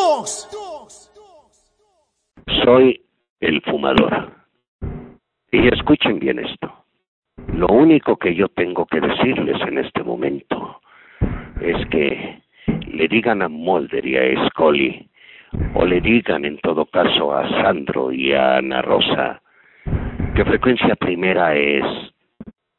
Soy el fumador. Y escuchen bien esto. Lo único que yo tengo que decirles en este momento es que le digan a Mulder y a Scully, o le digan en todo caso a Sandro y a Ana Rosa, que Frecuencia Primera es